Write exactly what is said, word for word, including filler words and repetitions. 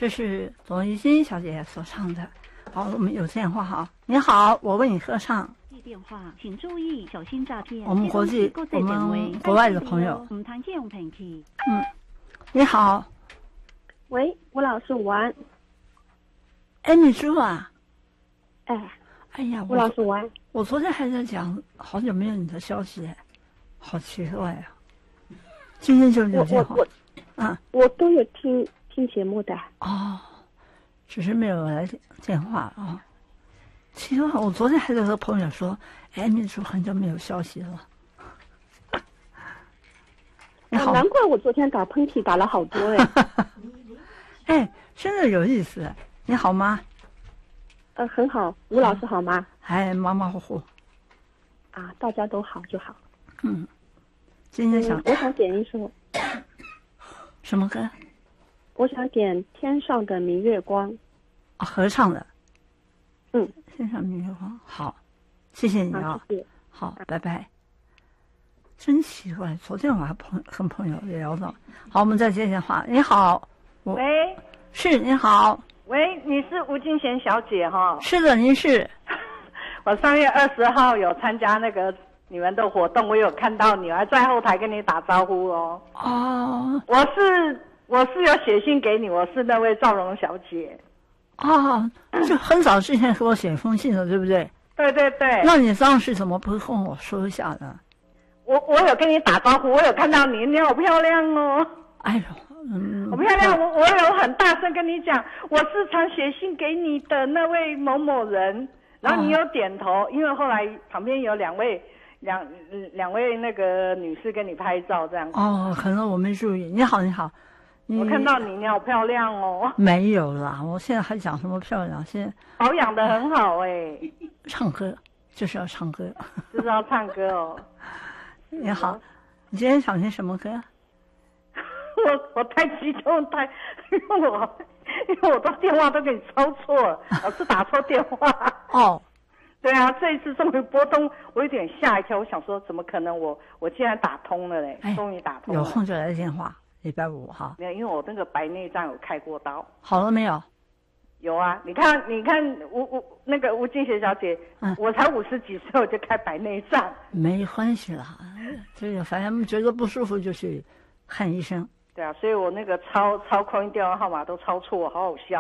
这是董一心小姐所唱的。好，我们有电话哈。你好，我为你歌唱。 电话，请注意小心诈骗。 我们国际，我们国外的朋友。 唔谈这种骗局。 嗯，你好。 喂，吴老师午安。 哎，你猪啊？ 哎， 哎呀， 吴老师午安。 我昨天还在讲，好久没有你的消息，好奇怪呀、啊。今天就有电话。 我我啊， 我都有听听节目的。 哦，只是没有来电话啊、哦。奇怪，我昨天还在和朋友说，哎，你猪很久没有消息了。你好、 啊，难怪我昨天打喷嚏打了好多哎。 哎，真的有意思。你好吗？ 呃，很好。吴老师好吗？ 还马马虎虎。 啊，大家都好就好。 嗯，今天想、 嗯，我想点一首什么歌？ 我想点《天上的明月光》。 啊，合唱的。 嗯， 天上明月光，好，谢谢你啊。 啊谢谢好，拜拜。真奇怪，昨天我还朋跟朋友聊到。好，我们再接电话。你好，我喂， 是你好。 喂，你是吴金贤小姐哈？ 是的，您是。 我上月二十号有参加那个你们的活动，我有看到你，我还在后台跟你打招呼哦。 哦， 我是我是有写信给你，我是那位赵荣小姐。 啊，就很早之前给我写封信了，对不对？ 对对对。 那你当时怎么不跟我说一下呢？ 我我有跟你打招呼，我有看到你，你好漂亮哦。 哎呦，嗯， 好漂亮！我我有很大声跟你讲，我是常写信给你的那位某某人，然后你有点头，哦、因为后来旁边有两位两两位那个女士跟你拍照这样。 哦，可能我没注意。你好，你好。 我看到你，你好漂亮哦！ 没有啦，我现在还讲什么漂亮？现在保养得很好哎、欸。 唱歌就是要唱歌， 就是要唱歌哦。 你好，你今天想听什么歌？ 我我太激动，太因为我因为我的电话都给你抄错了，老是打错电话。 哦， 对啊，这一次终于拨通，我有点吓一跳，我想说怎么可能我我竟然打通了嘞？ 哎、 终于打通了。 有空就来电话。礼拜五哈， 没有，因为我那个白内障有开过刀。 好了没有？ 有啊，你看，你看吴吴那个吴金贤小姐，嗯，我才五十几岁我就开白内障。 没关系啦，这个反正觉得不舒服就去看医生。 对啊，所以我那个抄抄空运电话号码都抄错，好好笑。